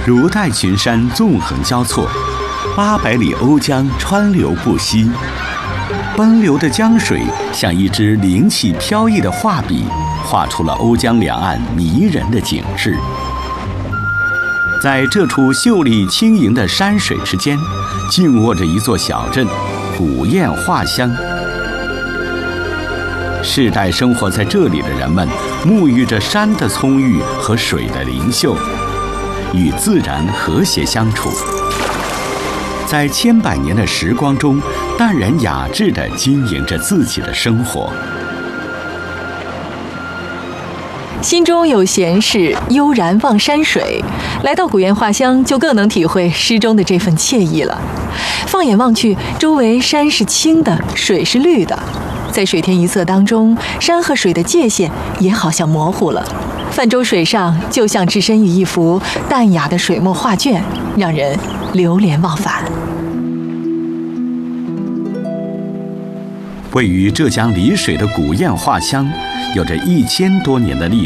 如带群山纵横交错，800里瓯江川流不息，奔流的江水像一支灵气飘逸的画笔，画出了瓯江两岸迷人的景致。在这处秀丽轻盈的山水之间，静卧着一座小镇——古堰画乡。世代生活在这里的人们，沐浴着山的葱郁和水的灵秀，与自然和谐相处，在千百年的时光中，淡然雅致地经营着自己的生活。 心中有闲事，悠然望山水。来到古堰画乡，就更能体会诗中的这份惬意了。放眼望去，周围山是青的，水是绿的，在水天一色当中，山和水的界限也好像模糊了。泛舟水上，就像置身于一幅淡雅的水墨画卷，让人流连忘返。 位于浙江丽水的古堰画乡，有着1000多年的历史。